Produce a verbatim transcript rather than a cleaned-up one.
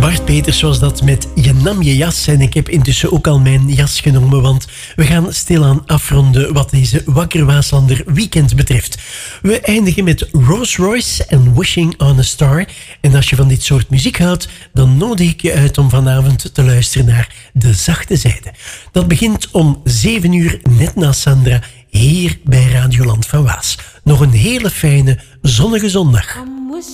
Bart Peters was dat met Je nam je jas. En ik heb intussen ook al mijn jas genomen, want we gaan stilaan afronden wat deze Wakker Waaslander weekend betreft. We eindigen met Rolls Royce en Wishing on a Star. En als je van dit soort muziek houdt, dan nodig ik je uit om vanavond te luisteren naar De Zachte Zijde. Dat begint om zeven uur, net na Sandra, hier bij Radioland van Waas. Nog een hele fijne, zonnige zondag.